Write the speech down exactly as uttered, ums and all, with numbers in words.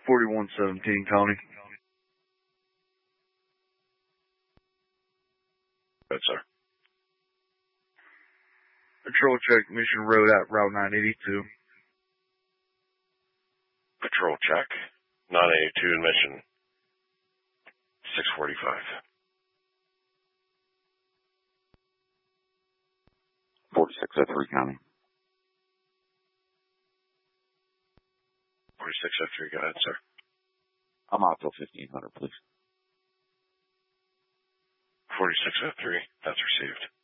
forty-one seventeen, County. Good, sir. Patrol check, Mission Road at Route nine eighty-two. Patrol check, nine eighty-two in Mission, six forty-five. forty-six oh three, County. forty-six oh three, go ahead, sir. I'm out till fifteen hundred, please. forty-six oh three, that's received.